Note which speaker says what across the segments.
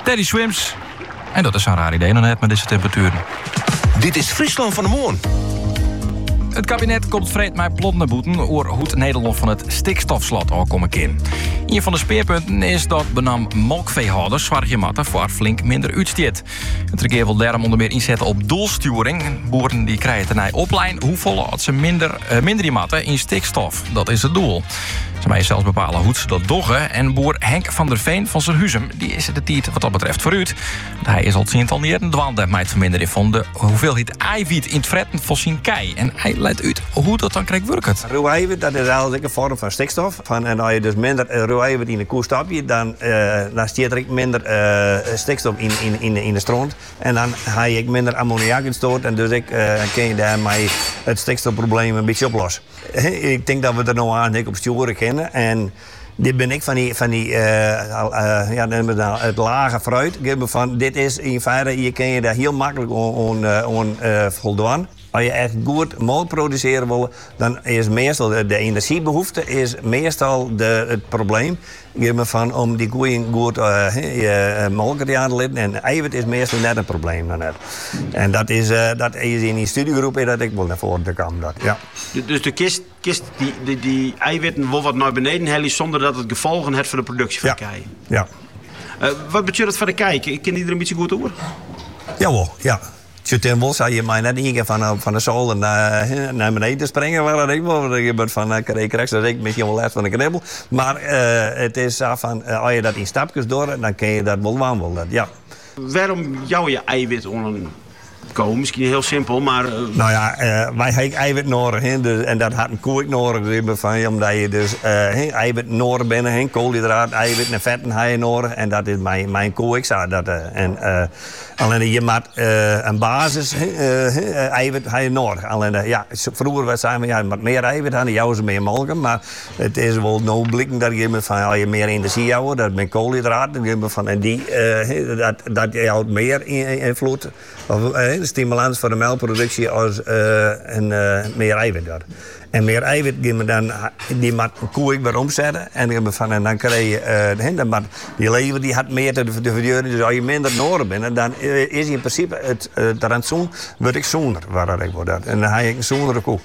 Speaker 1: Teddy Swims. En dat is een raar idee dan net met deze temperaturen.
Speaker 2: Dit is Friesland van de Moorn.
Speaker 1: Het kabinet komt vreed met plannen boeten over hoe het Nederland van het stikstofslot aankomen kan. Een van de speerpunten is dat benam melkveehouders zorgen moeten voor flink minder uitstoot. Het regering wil daarom onder meer inzetten op doelsturing. Boeren die krijgen ten opleiding hoeveel ze minder moeten in stikstof. Dat is het doel. Ze mij zelfs bepalen hoe ze dat doggen. En boer Henk van der Veen van Serhuzem, die is de tijd wat dat betreft vooruit. Hij is al sinds al niet een dwaalde met het verminderen van de hoeveelheid eiwit in het fretten van zijn kei. En hij leidt uit hoe dat dan krijgt werkt.
Speaker 3: Ruw eiwit, dat is eigenlijk een vorm van stikstof. En als je dus minder ruw eiwit in de koe stopt, dan stiert er minder stikstof in de stront. En dan ga je minder ammoniak in stoot. En dus kun je daarmee het stikstofprobleem een beetje oplossen. Ik denk dat we er nou aan op sturen kennen. En dit ben ik van het lage fruit. Dit is in feite, je kan je daar heel makkelijk aan voldoen. Als je echt goed melk produceren wil, dan is meestal de energiebehoefte het probleem. Om die koeien goed melk te laten. En eiwit is meestal net een probleem. En dat is in die studiegroep dat ik wil naar voren te komen. Ja.
Speaker 4: Dus de kist die eiwitten wel wat naar beneden hellen zonder dat het gevolgen heeft voor de productie van de kei.
Speaker 3: Ja.
Speaker 4: Wat betekent dat voor de kei? Ken je er een beetje goed over?
Speaker 3: Jawel, ja. Toen zou je mij net één van de zolder naar beneden te springen. Waar ik wel van krijg ik misschien wel last van een knibbel. Maar het is zo van, als je dat in stapjes door, dan kun je dat wel wandelen. Ja.
Speaker 4: Waarom jou je eiwit on komen? Misschien heel simpel, maar...
Speaker 3: Nou ja, wij hebben eiwit nodig. Dus, en dat had een koe ook nodig. Omdat je dus eiwit nodig bent. Koolhydraten, eiwit en vetten heb je nodig. En dat is mijn koe. Ik zei dat. Alleen je moet een basis eiwit heb je nodig. Alleen, vroeger zeiden we, je moet meer eiwit hebben. Jou ze meer melken. Maar het is wel nou blikken dat je van, je meer energie houdt. Dat met koolhydraten. En die, dat houdt meer invloed. De stimulans voor de melkproductie als meer eiwit. En meer eiwit die moet een koe weer omzetten. En dan krijg je die lever die had meer te verduren. Dus als je minder nodig bent, dan is in principe het rantsoen wordt ik zoener. En dan heb je een zoenere koe.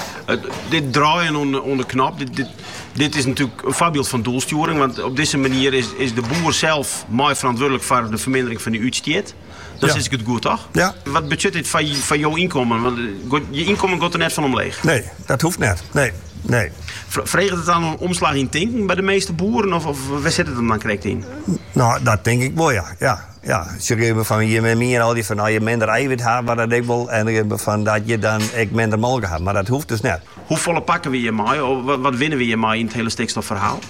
Speaker 4: Dit draaien onder knap. Dit is natuurlijk een voorbeeld van doelsturing. Want op deze manier is de boer zelf mooi verantwoordelijk voor de vermindering van de uitstoot. Dat is het goed, toch?
Speaker 3: Ja.
Speaker 4: Wat betekent dit van jouw inkomen? Want je inkomen gaat er net van omleeg.
Speaker 3: Nee, dat hoeft net. Nee.
Speaker 4: Vreegt het dan een omslag in denken bij de meeste boeren? Of waar zit het hem dan correct in?
Speaker 3: Nou, dat denk ik wel, ja. Ze geven van je meer al die van je minder eiwit hebt, maar dat ik wel. En van dat je dan minder melk hebt. Maar dat hoeft dus net.
Speaker 4: Hoeveel pakken we je mee? Wat winnen we je mee in het hele stikstofverhaal?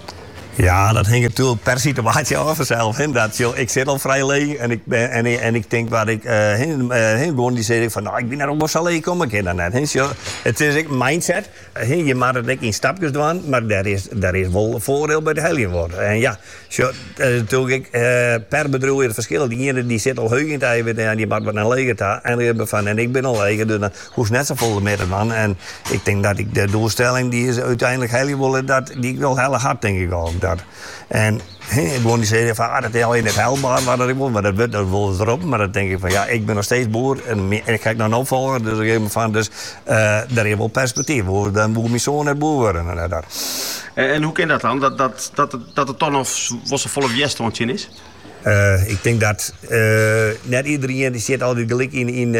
Speaker 3: Ja, dat hangt natuurlijk per situatie af vanzelf. Ik zit al vrij leeg en ik denk waar ik gewoon die zeg van, ik ben er ook wel zo leeg komen, ik ken dat net. Het is een mindset. Je mag het in stapjes doen, maar daar is wel een voordeel bij de helling worden. En ja, natuurlijk per bedrijf het verschil. Die ene die zit al heug in het eiwit en die maakt wat naar leger ta. En ik ben al leger, dus dan hoef net zo vol met het man. En ik denk dat ik de doelstelling die is uiteindelijk helling willen, die ik wel heel hard denk ik ook. En gewoon die zeggen van, dat is al in het helbaar, maar dat wil ze erop. Maar dan denk ik van, ik ben nog steeds boer en ik ga nog opvolgen. Dus daar is wel perspectief. Dan moet mijn zoon net boer worden.
Speaker 4: En hoe kan dat dan? Dat het toch nog was een volle jestoontje is?
Speaker 3: Ik denk dat net iedereen die zit altijd gelijk in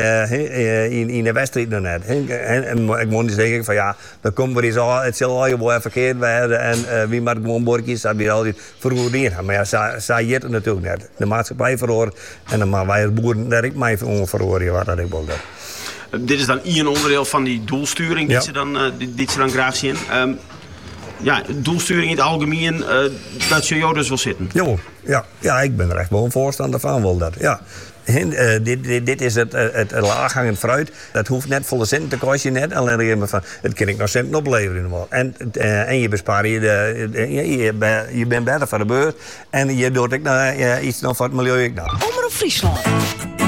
Speaker 3: de wedstrijd nog net. En ik moet zeggen van dan komt er eens al, het zal al je wel verkeerd worden en wie maar gewoon bordjes, dat je altijd vergoederen. Maar zij je het natuurlijk net. De maatschappij verhoren en dan maar wij als boeren daar ik mij verhoren wat dat ik wil.
Speaker 4: Dit is dan een onderdeel van die doelsturing die ze dan graag zien. Doelsturing in het algemeen, dat je jou dus wil zitten.
Speaker 3: Ja, ik ben er echt wel een voorstander van, wel dat. Ja. Dit is het laaghangend fruit. Dat hoeft net volle centen te kosten net. Alleen van, het kan ik nog centen opleveren. En je bespaart je bent beter voor de beurt. En je doet ook iets nog voor het milieu.
Speaker 5: Omroep Friesland.